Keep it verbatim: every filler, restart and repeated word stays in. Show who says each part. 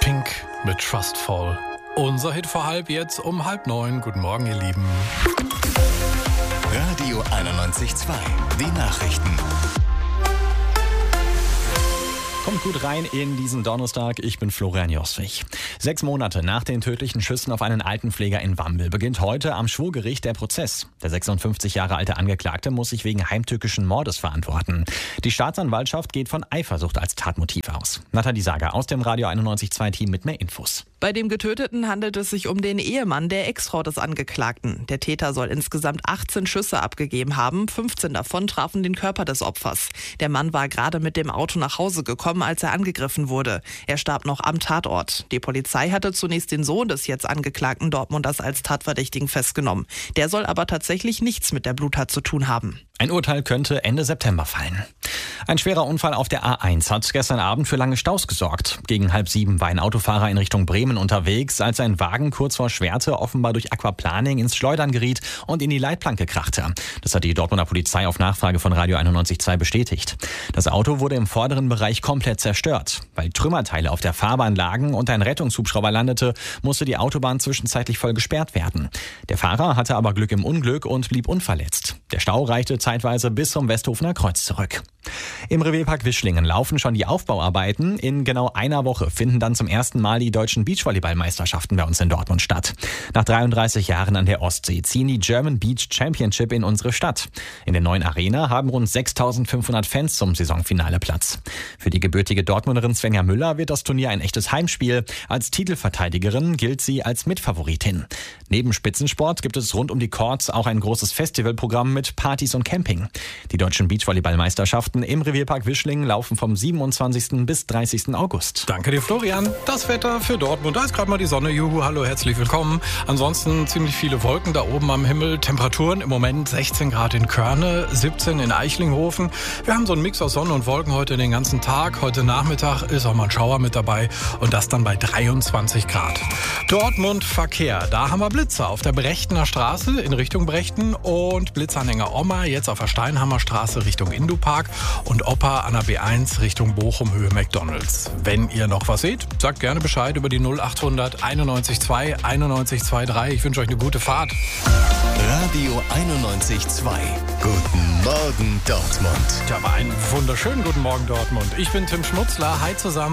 Speaker 1: Pink mit Trustful. Unser Hit vor halb, jetzt um halb neun. Guten Morgen, ihr Lieben.
Speaker 2: Radio einundneunzig Komma zwei, die Nachrichten.
Speaker 3: Kommt gut rein in diesen Donnerstag. Ich bin Florian Joswig. Sechs Monate nach den tödlichen Schüssen auf einen Altenpfleger in Wambel beginnt heute am Schwurgericht der Prozess. Der sechsundfünfzig Jahre alte Angeklagte muss sich wegen heimtückischen Mordes verantworten. Die Staatsanwaltschaft geht von Eifersucht als Tatmotiv aus. Nathalie Sager aus dem Radio einundneunzig Komma zwei Team mit mehr Infos.
Speaker 4: Bei dem Getöteten handelt es sich um den Ehemann der Ex-Frau des Angeklagten. Der Täter soll insgesamt achtzehn Schüsse abgegeben haben. fünfzehn davon trafen den Körper des Opfers. Der Mann war gerade mit dem Auto nach Hause gekommen, als er angegriffen wurde. Er starb noch am Tatort. Die Polizei hatte zunächst den Sohn des jetzt angeklagten Dortmunders als Tatverdächtigen festgenommen. Der soll aber tatsächlich nichts mit der Bluttat zu tun haben.
Speaker 3: Ein Urteil könnte Ende September fallen. Ein schwerer Unfall auf der A eins hat gestern Abend für lange Staus gesorgt. Gegen halb sieben war ein Autofahrer in Richtung Bremen unterwegs, als ein Wagen kurz vor Schwerte offenbar durch Aquaplaning ins Schleudern geriet und in die Leitplanke krachte. Das hat die Dortmunder Polizei auf Nachfrage von Radio einundneunzig Komma zwei bestätigt. Das Auto wurde im vorderen Bereich komplett zerstört. Weil Trümmerteile auf der Fahrbahn lagen und ein Rettungshubschrauber landete, musste die Autobahn zwischenzeitlich voll gesperrt werden. Der Fahrer hatte aber Glück im Unglück und blieb unverletzt. Der Stau reichte zeitweise bis zum Westhofener Kreuz zurück. Im Revierpark Wischlingen laufen schon die Aufbauarbeiten. In genau einer Woche finden dann zum ersten Mal die deutschen Beachvolleyballmeisterschaften bei uns in Dortmund statt. Nach dreiunddreißig Jahren an der Ostsee ziehen die German Beach Championship in unsere Stadt. In der neuen Arena haben rund sechstausendfünfhundert Fans zum Saisonfinale Platz. Für die gebürtige Dortmunderin Svenja Müller wird das Turnier ein echtes Heimspiel. Als Titelverteidigerin gilt sie als Mitfavoritin. Neben Spitzensport gibt es rund um die Courts auch ein großes Festivalprogramm mit Partys und Camping. Die deutschen Beachvolleyballmeisterschaften im Revierpark Wischlingen laufen vom siebenundzwanzigsten bis dreißigsten August.
Speaker 1: Danke dir, Florian. Das Wetter für Dortmund. Da ist gerade mal die Sonne. Juhu, hallo, herzlich willkommen. Ansonsten ziemlich viele Wolken da oben am Himmel. Temperaturen im Moment sechzehn Grad in Körne, siebzehn in Eichlinghofen. Wir haben so einen Mix aus Sonne und Wolken heute den ganzen Tag. Heute Nachmittag ist auch mal ein Schauer mit dabei und das dann bei dreiundzwanzig Grad. Dortmund Verkehr. Da haben wir Blitzer auf der Brechtener Straße in Richtung Brechten und Blitzanhänger Oma jetzt auf der Steinhammer Straße Richtung Indupark und Opa an der B eins Richtung Bochum Höhe McDonalds. Wenn ihr noch was seht, sagt gerne Bescheid über die null achthundert einundneunzig zwei einundneunzig drei. Ich wünsche euch eine gute Fahrt.
Speaker 2: Radio einundneunzig Komma zwei. Guten Morgen Dortmund.
Speaker 1: Ja, aber einen wunderschönen guten Morgen Dortmund. Ich bin Tim Schmutzler. Hi zusammen.